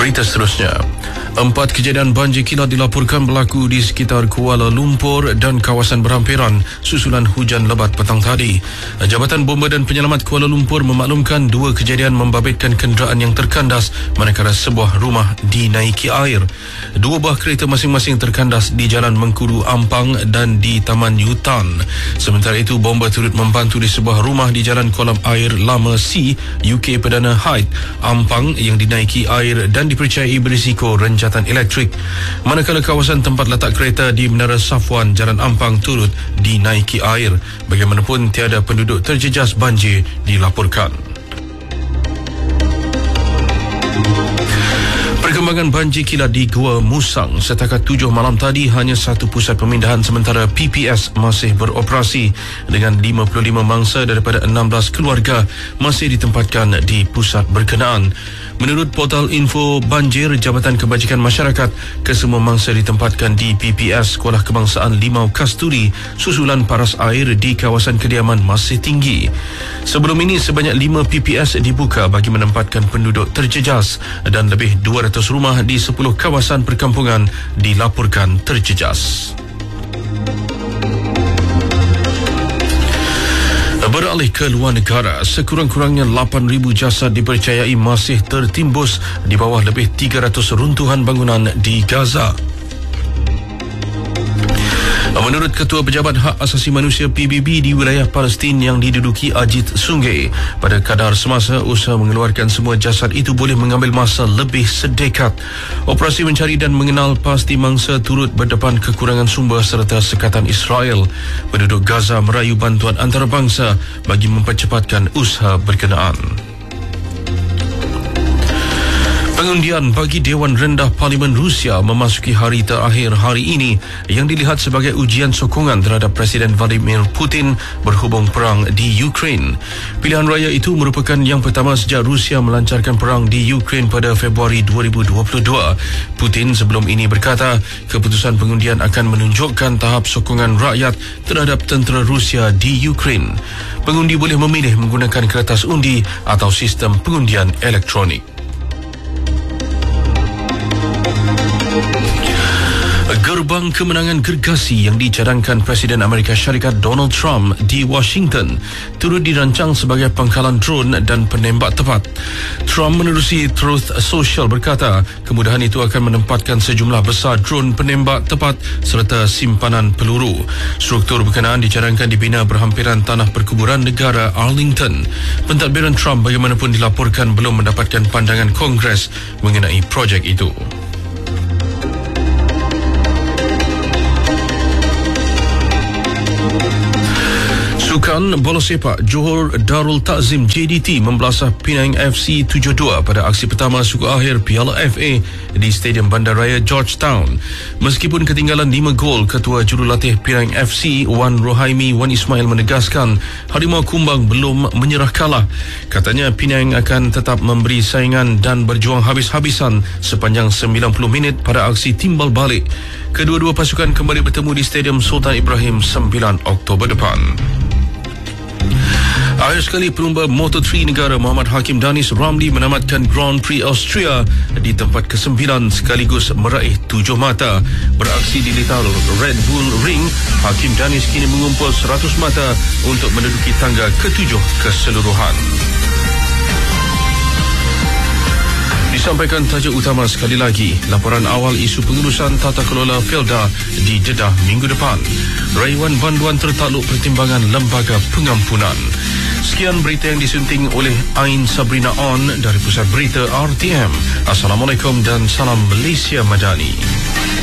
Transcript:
Berita seterusnya. 4 kejadian banjir kilat dilaporkan berlaku di sekitar Kuala Lumpur dan kawasan berhampiran susulan hujan lebat petang tadi. Jabatan Bomba dan Penyelamat Kuala Lumpur memaklumkan 2 kejadian membabitkan kenderaan yang terkandas manakala sebuah rumah dinaiki air. 2 buah kereta masing-masing terkandas di Jalan Mengkudu Ampang dan di Taman Yutan. Sementara itu, bomba turut membantu di sebuah rumah di Jalan Kolam Air Lama C, UK Perdana Height, Ampang yang dinaiki air dan dipercayai berisiko renjatan elektrik. Manakala kawasan tempat letak kereta di Menara Safwan, Jalan Ampang turut dinaiki air. Bagaimanapun, tiada penduduk terjejas banjir dilaporkan. Perkembangan banjir kilat di Gua Musang. Setakat 7 malam tadi, hanya satu pusat pemindahan sementara PPS masih beroperasi dengan 55 mangsa daripada 16 keluarga masih ditempatkan di pusat berkenaan. Menurut portal info banjir Jabatan Kebajikan Masyarakat, kesemua mangsa ditempatkan di PPS Sekolah Kebangsaan Limau Kasturi susulan paras air di kawasan kediaman masih tinggi. Sebelum ini, sebanyak 5 PPS dibuka bagi menempatkan penduduk terjejas dan lebih 200 rumah di 10 kawasan perkampungan dilaporkan terjejas. Beralih ke luar negara, sekurang-kurangnya 8,000 jasad dipercayai masih tertimbus di bawah lebih 300 runtuhan bangunan di Gaza. Menurut Ketua Pejabat Hak Asasi Manusia PBB di wilayah Palestin yang diduduki Ajit Sungai, pada kadar semasa usaha mengeluarkan semua jasad itu boleh mengambil masa lebih sedekat. Operasi mencari dan mengenal pasti mangsa turut berdepan kekurangan sumber serta sekatan Israel. Penduduk Gaza merayu bantuan antarabangsa bagi mempercepatkan usaha berkenaan. Pengundian bagi Dewan Rendah Parlimen Rusia memasuki hari terakhir hari ini yang dilihat sebagai ujian sokongan terhadap Presiden Vladimir Putin berhubung perang di Ukraine. Pilihan raya itu merupakan yang pertama sejak Rusia melancarkan perang di Ukraine pada Februari 2022. Putin sebelum ini berkata keputusan pengundian akan menunjukkan tahap sokongan rakyat terhadap tentera Rusia di Ukraine. Pengundi boleh memilih menggunakan kertas undi atau sistem pengundian elektronik. Gerbang kemenangan gergasi yang dicadangkan Presiden Amerika Syarikat Donald Trump di Washington turut dirancang sebagai pangkalan drone dan penembak tepat. Trump menerusi Truth Social berkata kemudahan itu akan menempatkan sejumlah besar drone penembak tepat serta simpanan peluru. Struktur berkenaan dicadangkan dibina berhampiran tanah perkuburan negara Arlington. Pentadbiran Trump bagaimanapun dilaporkan belum mendapatkan pandangan Kongres mengenai projek itu. Sukan bola sepak Johor Darul Takzim JDT membelasah Penang FC 7-2 pada aksi pertama suku akhir Piala FA di Stadium Bandaraya Georgetown. Meskipun ketinggalan 5 gol, Ketua Jurulatih Penang FC Wan Rohaimi Wan Ismail menegaskan Harimau Kumbang belum menyerah kalah. Katanya Penang akan tetap memberi saingan dan berjuang habis-habisan sepanjang 90 minit pada aksi timbal balik. Kedua-dua pasukan kembali bertemu di Stadium Sultan Ibrahim 9 Oktober depan. Akhir sekali, pelumba Moto3 negara Muhammad Hakim Danis Ramli menamatkan Grand Prix Austria di tempat ke-9 sekaligus meraih 7 mata. Beraksi di Little Red Bull Ring, Hakim Danis kini mengumpul 100 mata untuk menduduki tangga ke-7 keseluruhan. Disampaikan tajuk utama sekali lagi, laporan awal isu pengurusan tata kelola Felda di Jeddah minggu depan. Rayuan banduan tertakluk pertimbangan lembaga pengampunan. Sekian berita yang disunting oleh Ain Sabrina On dari Pusat Berita RTM. Assalamualaikum dan salam Malaysia Madani.